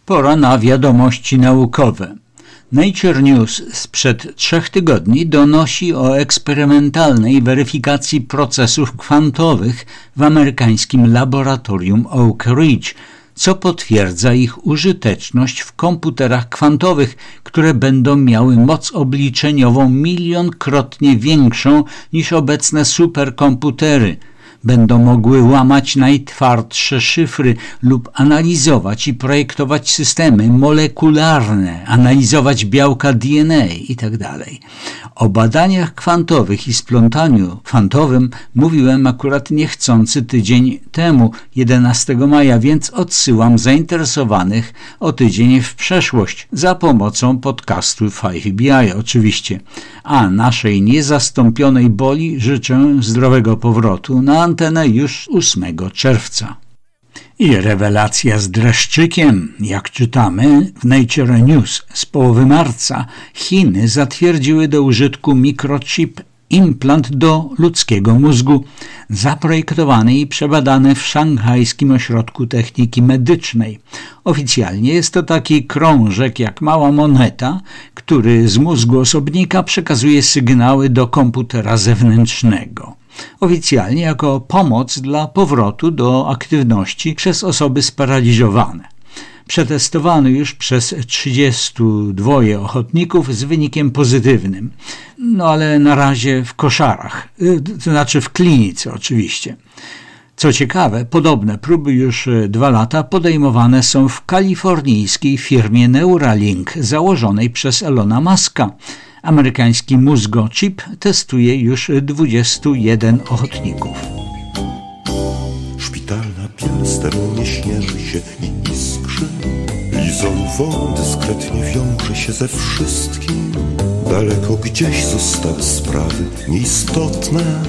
Pora na wiadomości naukowe. Nature News sprzed 3 tygodni donosi o eksperymentalnej weryfikacji procesów kwantowych w amerykańskim laboratorium Oak Ridge, co potwierdza ich użyteczność w komputerach kwantowych, które będą miały moc obliczeniową milionkrotnie większą niż obecne superkomputery. Będą mogły łamać najtwardsze szyfry lub analizować i projektować systemy molekularne, analizować białka DNA itd. O badaniach kwantowych i splątaniu kwantowym mówiłem akurat niechcący tydzień temu, 11 maja, więc odsyłam zainteresowanych o tydzień w przeszłość za pomocą podcastu 5BI oczywiście. A naszej niezastąpionej Boli życzę zdrowego powrotu na antenę już 8 czerwca. I rewelacja z dreszczykiem. Jak czytamy w Nature News z połowy marca, Chiny zatwierdziły do użytku mikrochip, implant do ludzkiego mózgu, zaprojektowany i przebadany w Szanghajskim Ośrodku Techniki Medycznej. Oficjalnie jest to taki krążek jak mała moneta, który z mózgu osobnika przekazuje sygnały do komputera zewnętrznego. Oficjalnie jako pomoc dla powrotu do aktywności przez osoby sparaliżowane. Przetestowano już przez 32 ochotników z wynikiem pozytywnym. No ale na razie w koszarach, to znaczy w klinice oczywiście. Co ciekawe, podobne próby już 2 lata podejmowane są w kalifornijskiej firmie Neuralink założonej przez Elona Muska. Amerykański mózgochip testuje już 21 ochotników. Szpitalna biel sternie śnieży się i iskrzy. Lizolwą dyskretnie wiąże się ze wszystkim. Daleko gdzieś zostały sprawy nieistotne.